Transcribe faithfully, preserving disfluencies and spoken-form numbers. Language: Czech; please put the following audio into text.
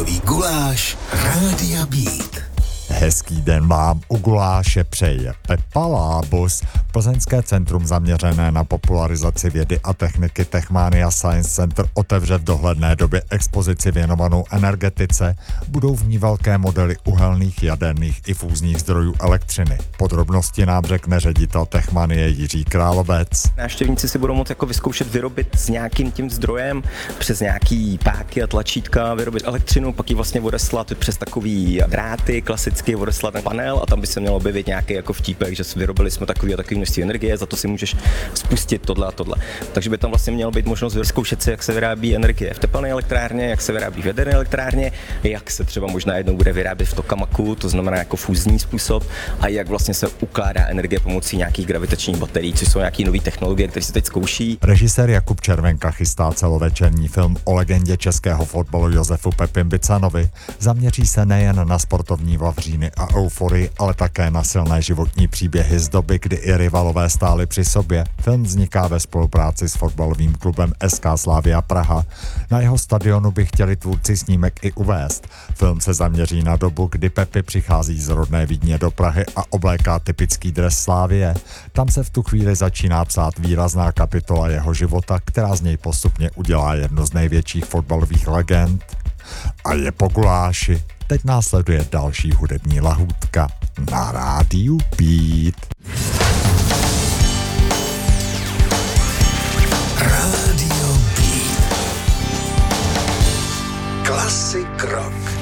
Víkendový guláš Rádia Beat. Hezký den vám u guláše přeje Pepa Lábus. Plzeňské centrum zaměřené na popularizaci vědy a techniky Techmania Science Center otevře v dohledné době expozici věnovanou energetice. Budou v ní velké modely uhelných, jaderných i fúzních zdrojů elektřiny. Podrobnosti nám řekne ředitel Techmanie Jiří Královec. Návštěvníci si budou moct jako vyzkoušet vyrobit s nějakým tím zdrojem přes nějaký páky a tlačítka, vyrobit elektřinu, pak ji vlastně odeslat přes takový dráty, klasicky odeslat ten panel a tam by se mělo objevit nějaký jako vtípek, že vyrobili jsme takový a takový množství energie, za to si můžeš spustit tohle a tohle. Takže by tam vlastně mělo být možnost vyzkoušet si, jak se vyrábí energie v tepelné elektrárně, jak se vyrábí v jaderné elektrárně, jak se třeba možná jednou bude vyrábět v tokamaku, to znamená jako fúzní způsob, a jak vlastně se ukládá energie pomocí nějakých gravitačních baterií, což jsou nějaké nové technologie, které se teď zkouší. Režisér Jakub Červenka chystá celovečerní film o legendě českého fotbalu Josefu Pepim Bicanovi. Zaměří se nejen na sportovní vavříny a euforii, ale také na silné životní příběhy z doby, kdy i rivalové stáli při sobě. Film vzniká ve spolupráci s fotbalovým klubem S K Slavia Praha. Na jeho stadionu by chtěli tvůrci snímek i uvést. Film se zaměří na dobu, kdy Pepi přichází z rodné Vídně do Prahy a obléká typický dres Slavie. Tam se v tu chvíli začíná psát výrazná kapitola jeho života, která z něj postupně udělá jednu z největších fotbalových legend. A je po guláši. Teď následuje další hudební lahůdka na rádiu Beat. Rádio Beat. Klasik rock.